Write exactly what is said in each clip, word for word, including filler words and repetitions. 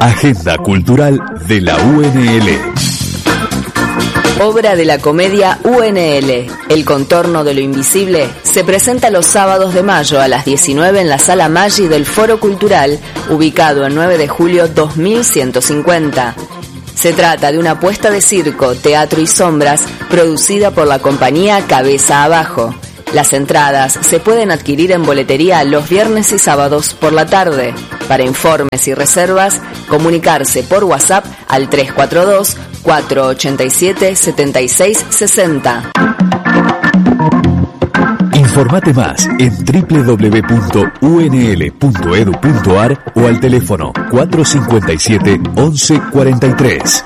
Agenda Cultural de la U N L. Obra de la comedia U N L, El contorno de lo invisible, se presenta los sábados de mayo a las diecinueve en la Sala Maggi del Foro Cultural, ubicado en nueve de julio dos mil ciento cincuenta. Se trata de una puesta de circo, teatro y sombras, producida por la compañía Cabeza Abajo. Las entradas se pueden adquirir en boletería los viernes y sábados por la tarde. Para informes y reservas, comunicarse por WhatsApp al tres cuatro dos, cuatro ocho siete, siete seis seis cero. Informate más en doble u doble u doble u punto u n l punto e d u punto a r o al teléfono cuatro cinco siete, once cuarenta y tres.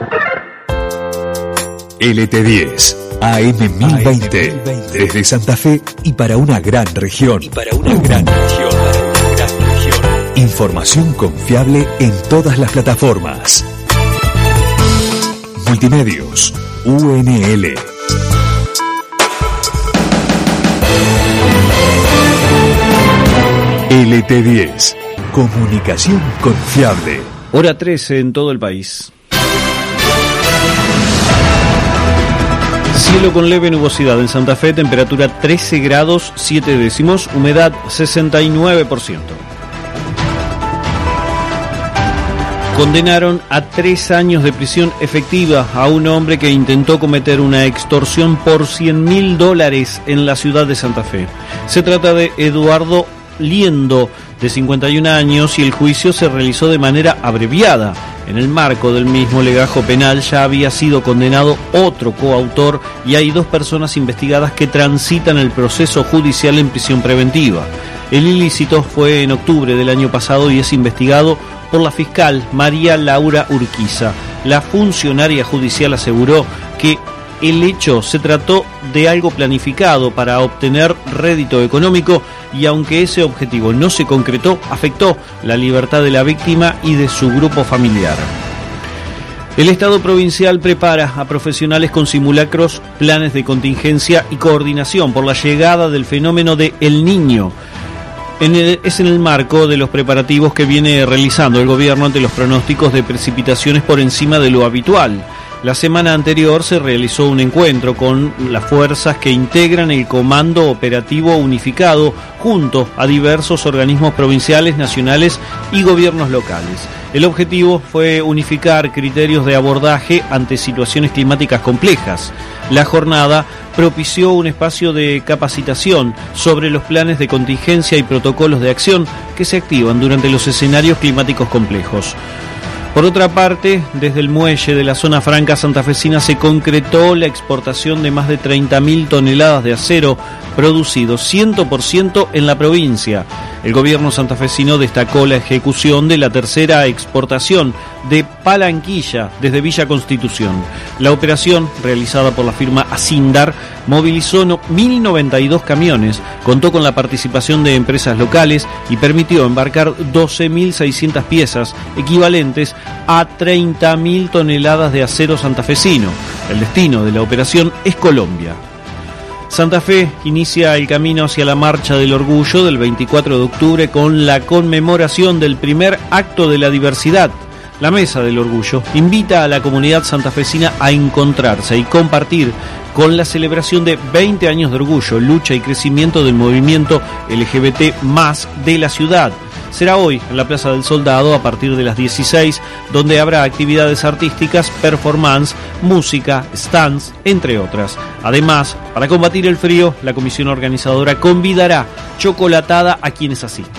L T diez, A M mil veinte, desde Santa Fe y para una gran región. Y para una gran región, para una gran región. Información confiable en todas las plataformas. Multimedios, U N L. L T diez, comunicación confiable. Hora trece en todo el país. Cielo con leve nubosidad en Santa Fe, temperatura trece grados siete décimos, humedad sesenta y nueve por ciento. Condenaron a tres años de prisión efectiva a un hombre que intentó cometer una extorsión por cien mil dólares en la ciudad de Santa Fe. Se trata de Eduardo Liendo, de cincuenta y un años, y el juicio se realizó de manera abreviada. En el marco del mismo legajo penal ya había sido condenado otro coautor y hay dos personas investigadas que transitan el proceso judicial en prisión preventiva. El ilícito fue en octubre del año pasado y es investigado por la fiscal María Laura Urquiza. La funcionaria judicial aseguró que el hecho se trató de algo planificado para obtener rédito económico y aunque ese objetivo no se concretó, afectó la libertad de la víctima y de su grupo familiar. El Estado provincial prepara a profesionales con simulacros, planes de contingencia y coordinación por la llegada del fenómeno de El Niño. En el, es en el marco de los preparativos que viene realizando el gobierno ante los pronósticos de precipitaciones por encima de lo habitual. La semana anterior se realizó un encuentro con las fuerzas que integran el Comando Operativo Unificado junto a diversos organismos provinciales, nacionales y gobiernos locales. El objetivo fue unificar criterios de abordaje ante situaciones climáticas complejas. La jornada propició un espacio de capacitación sobre los planes de contingencia y protocolos de acción que se activan durante los escenarios climáticos complejos. Por otra parte, desde el muelle de la zona franca santafesina se concretó la exportación de más de treinta mil toneladas de acero producido cien por ciento en la provincia. El gobierno santafesino destacó la ejecución de la tercera exportación de Palanquilla desde Villa Constitución. La operación, realizada por la firma Asindar, movilizó mil noventa y dos camiones, contó con la participación de empresas locales y permitió embarcar doce mil seiscientas piezas, equivalentes a treinta mil toneladas de acero santafesino. El destino de la operación es Colombia. Santa Fe inicia el camino hacia la Marcha del Orgullo del veinticuatro de octubre con la conmemoración del primer acto de la diversidad. La Mesa del Orgullo invita a la comunidad santafesina a encontrarse y compartir con la celebración de veinte años de orgullo, lucha y crecimiento del movimiento L G B T más de la ciudad. Será hoy en la Plaza del Soldado a partir de las dieciséis, donde habrá actividades artísticas, performance, música, stands, entre otras. Además, para combatir el frío, la comisión organizadora convidará chocolatada a quienes asistan.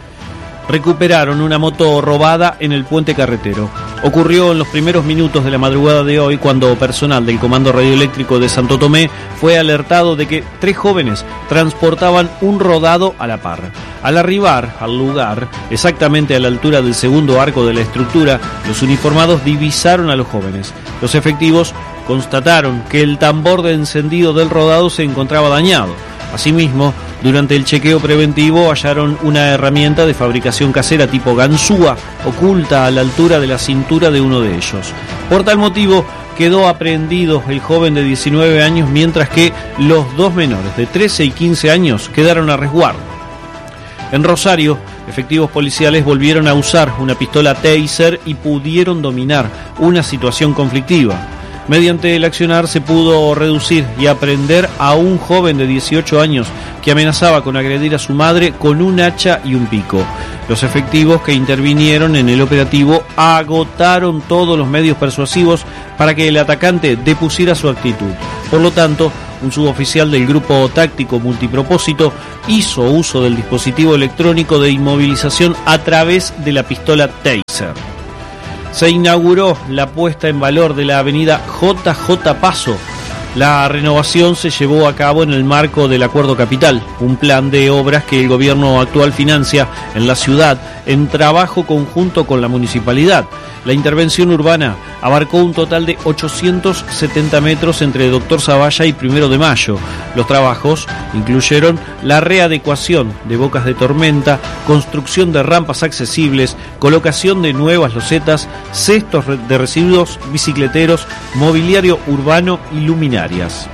Recuperaron una moto robada en el puente carretero. Ocurrió en los primeros minutos de la madrugada de hoy cuando personal del Comando Radioeléctrico de Santo Tomé fue alertado de que tres jóvenes transportaban un rodado a la par. Al arribar al lugar, exactamente a la altura del segundo arco de la estructura, los uniformados divisaron a los jóvenes. Los efectivos constataron que el tambor de encendido del rodado se encontraba dañado. Asimismo, durante el chequeo preventivo hallaron una herramienta de fabricación casera tipo ganzúa oculta a la altura de la cintura de uno de ellos. Por tal motivo, quedó aprehendido el joven de diecinueve años, mientras que los dos menores de trece y quince años quedaron a resguardo. En Rosario, efectivos policiales volvieron a usar una pistola Taser y pudieron dominar una situación conflictiva. Mediante el accionar se pudo reducir y aprehender a un joven de dieciocho años que amenazaba con agredir a su madre con un hacha y un pico. Los efectivos que intervinieron en el operativo agotaron todos los medios persuasivos para que el atacante depusiera su actitud. Por lo tanto, un suboficial del Grupo Táctico Multipropósito hizo uso del dispositivo electrónico de inmovilización a través de la pistola Taser. Se inauguró la puesta en valor de la avenida J J Paso. La renovación se llevó a cabo en el marco del Acuerdo Capital, un plan de obras que el gobierno actual financia en la ciudad en trabajo conjunto con la municipalidad. La intervención urbana abarcó un total de ochocientos setenta metros entre Doctor Zavalla y Primero de Mayo. Los trabajos incluyeron la readecuación de bocas de tormenta, construcción de rampas accesibles, colocación de nuevas losetas, cestos de residuos bicicleteros, mobiliario urbano y luminarias.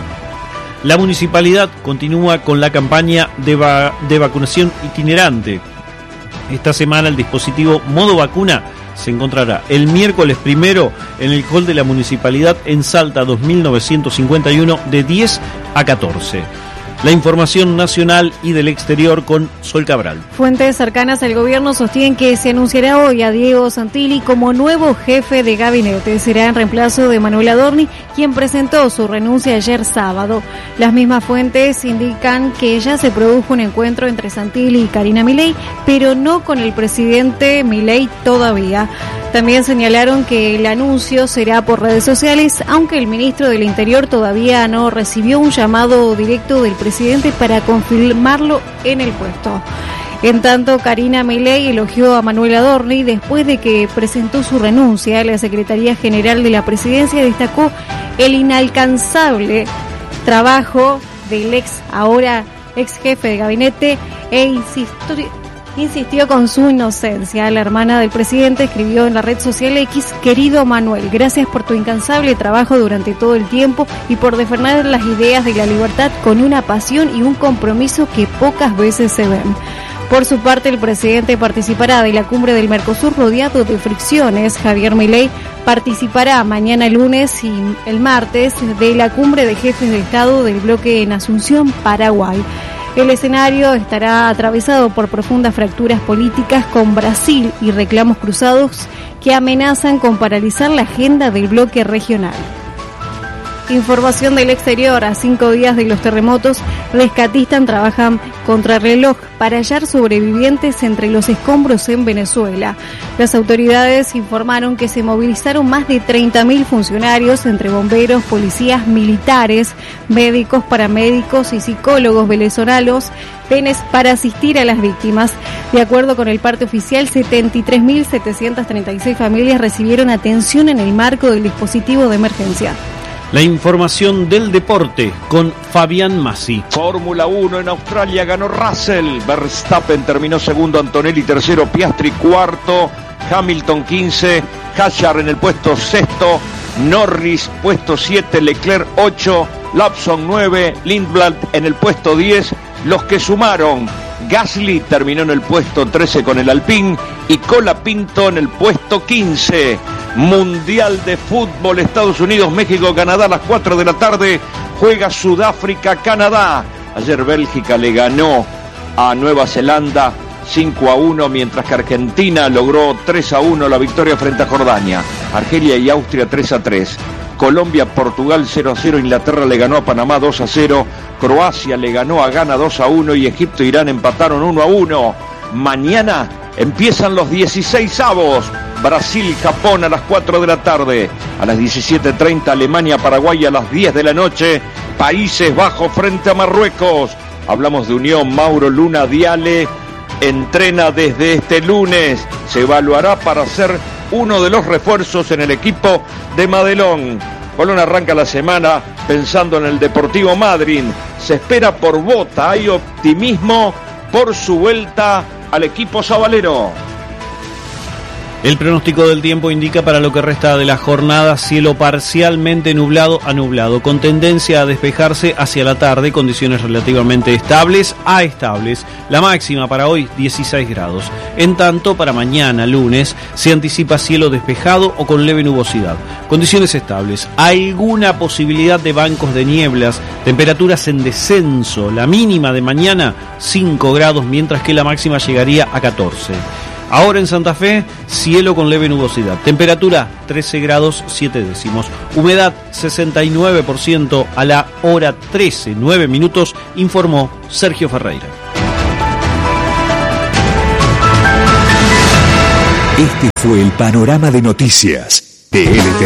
La municipalidad continúa con la campaña de, va- de vacunación itinerante. Esta semana el dispositivo Modo Vacuna se encontrará el miércoles primero en el hall de la municipalidad en Salta dos mil novecientos cincuenta y uno de diez a catorce. La información nacional y del exterior con Sol Cabral. Fuentes cercanas al gobierno sostienen que se anunciará hoy a Diego Santilli como nuevo jefe de gabinete. Será en reemplazo de Manuel Adorni, quien presentó su renuncia ayer sábado. Las mismas fuentes indican que ya se produjo un encuentro entre Santilli y Karina Milei, pero no con el presidente Milei todavía. También señalaron que el anuncio será por redes sociales, aunque el ministro del Interior todavía no recibió un llamado directo del presidente para confirmarlo en el puesto. En tanto, Karina Milei elogió a Manuel Adorni después de que presentó su renuncia a la Secretaría General de la Presidencia. Destacó el inalcanzable trabajo del ex, ahora ex jefe de gabinete, e insistió Insistió con su inocencia. La hermana del presidente escribió en la red social X: querido Manuel, gracias por tu incansable trabajo durante todo el tiempo y por defender las ideas de la libertad con una pasión y un compromiso que pocas veces se ven. Por su parte, el presidente participará de la cumbre del Mercosur rodeado de fricciones. Javier Milei participará mañana lunes y el martes de la cumbre de jefes de Estado del bloque en Asunción, Paraguay. El escenario estará atravesado por profundas fracturas políticas con Brasil y reclamos cruzados que amenazan con paralizar la agenda del bloque regional. Información del exterior. A cinco días de los terremotos, rescatistas trabajan contrarreloj para hallar sobrevivientes entre los escombros en Venezuela. Las autoridades informaron que se movilizaron más de treinta mil funcionarios entre bomberos, policías, militares, médicos, paramédicos y psicólogos venezolanos para asistir a las víctimas. De acuerdo con el parte oficial, setenta y tres mil setecientas treinta y seis familias recibieron atención en el marco del dispositivo de emergencia. La información del deporte con Fabián Massi. Fórmula uno en Australia ganó Russell. Verstappen terminó segundo, Antonelli tercero, Piastri cuarto, Hamilton quince, Hadjar en el puesto sexto, Norris puesto siete, Leclerc ocho, Lawson nueve, Lindblad en el puesto diez. Los que sumaron: Gasly terminó en el puesto trece con el Alpine y Colapinto en el puesto quince. Mundial de Fútbol, Estados Unidos, México, Canadá, a las cuatro de la tarde juega Sudáfrica, Canadá. Ayer Bélgica le ganó a Nueva Zelanda cinco a uno, mientras que Argentina logró tres a uno la victoria frente a Jordania. Argelia y Austria tres a tres. Colombia, Portugal cero a cero, Inglaterra le ganó a Panamá dos a cero, Croacia le ganó a Ghana dos a uno y Egipto e Irán empataron uno a uno. Mañana empiezan los dieciséis avos. Brasil, Japón a las cuatro de la tarde. A las diecisiete treinta Alemania, Paraguay a las diez de la noche. Países Bajos frente a Marruecos. Hablamos de Unión. Mauro Luna Diale entrena desde este lunes. Se evaluará para ser uno de los refuerzos en el equipo de Madelón. Colón arranca la semana pensando en el Deportivo Madryn. Se espera por Bota. Hay optimismo por su vuelta al equipo sabalero. El pronóstico del tiempo indica para lo que resta de la jornada cielo parcialmente nublado a nublado, con tendencia a despejarse hacia la tarde, condiciones relativamente estables a estables. La máxima para hoy dieciséis grados. En tanto, para mañana lunes se anticipa cielo despejado o con leve nubosidad. Condiciones estables. Alguna posibilidad de bancos de nieblas, temperaturas en descenso. La mínima de mañana cinco grados, mientras que la máxima llegaría a catorce. Ahora en Santa Fe, cielo con leve nubosidad. Temperatura trece grados siete décimos. Humedad sesenta y nueve por ciento a la hora trece, nueve minutos, informó Sergio Ferreira. Este fue el panorama de noticias de L T.